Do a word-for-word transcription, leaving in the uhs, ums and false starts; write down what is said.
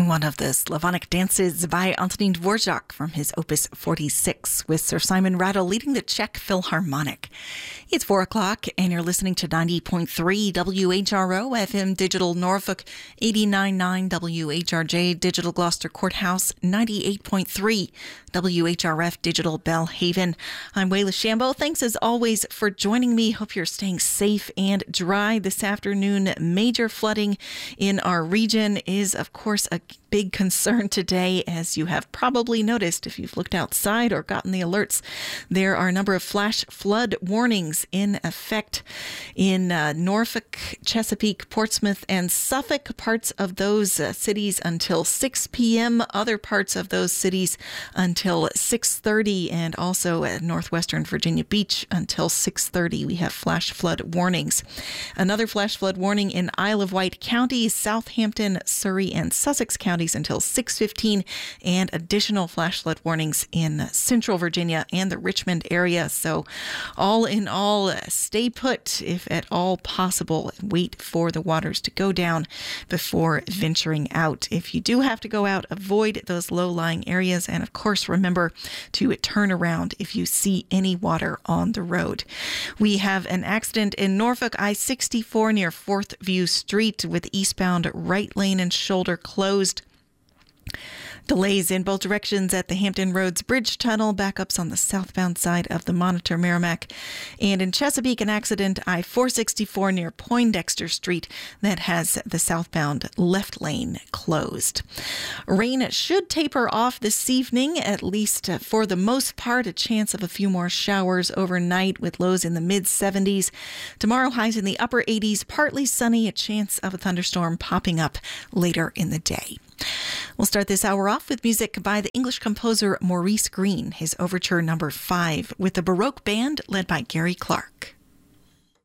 One of the Slavonic dances by Antonín Dvorak from his Opus forty-six, with Sir Simon Rattle leading the Czech Philharmonic. It's four o'clock and you're listening to ninety point three W H R O F M Digital Norfolk, eighty-nine point nine W H R J Digital Gloucester Courthouse, ninety-eight point three W H R F Digital Belhaven. I'm Wayla Shambo. Thanks as always for joining me. Hope you're staying safe and dry this afternoon. Major flooding in our region is, of course, a big concern today, as you have probably noticed if you've looked outside or gotten the alerts. There are a number of flash flood warnings in effect in uh, Norfolk, Chesapeake, Portsmouth, and Suffolk, parts of those uh, cities until six p.m., other parts of those cities until six thirty, and also at northwestern Virginia Beach until six thirty. We have flash flood warnings. Another flash flood warning in Isle of Wight County, Southampton, Surrey, and Sussex counties until six fifteen, and additional flash flood warnings in central Virginia and the Richmond area. So all in all, stay put if at all possible. Wait for the waters to go down before venturing out. If you do have to go out, avoid those low-lying areas, and of course remember to turn around if you see any water on the road. We have an accident in Norfolk, I sixty-four near Fourth View Street, with eastbound right lane and shoulder closed. Delays in both directions at the Hampton Roads Bridge Tunnel, backups on the southbound side of the Monitor Merrimack. And in Chesapeake, an accident I four sixty-four near Poindexter Street that has the southbound left lane closed. Rain should taper off this evening, at least for the most part. A chance of a few more showers overnight with lows in the mid seventies. Tomorrow, highs in the upper eighties, partly sunny, a chance of a thunderstorm popping up later in the day. We'll start this hour off with music by the English composer Maurice Greene, his Overture Number five, with the Baroque Band led by Gary Clark.